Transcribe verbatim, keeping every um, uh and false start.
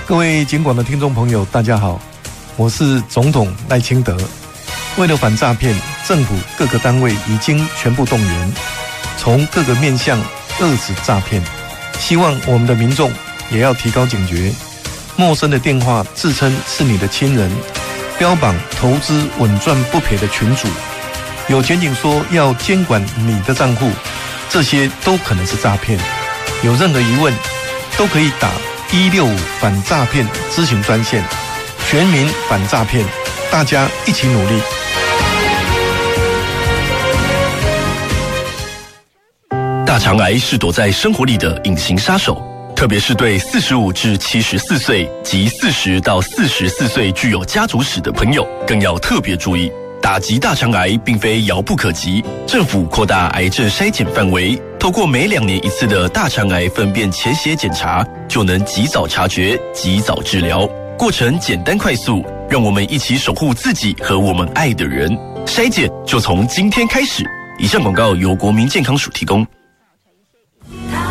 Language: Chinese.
各位警广的听众朋友，大家好，我是总统赖清德。为了反诈骗，政府各个单位已经全部动员，从各个面向遏止诈骗。希望我们的民众也要提高警觉，陌生的电话自称是你的亲人，标榜投资稳赚不赔的群组，有前景说要监管你的账户，这些都可能是诈骗。有任何疑问，都可以打一六五反诈骗咨询专线，全民反诈骗，大家一起努力。 大肠癌是躲在生活里的隐形杀手，特别是对四十五至七十四岁及四十到四十四岁具有家族史的朋友，更要特别注意。打击大肠癌并非遥不可及，政府扩大癌症筛检范围，透过每两年一次的大肠癌粪便潜血检查，就能及早察觉、及早治疗，过程简单快速，让我们一起守护自己和我们爱的人。筛检就从今天开始。以上广告由国民健康署提供。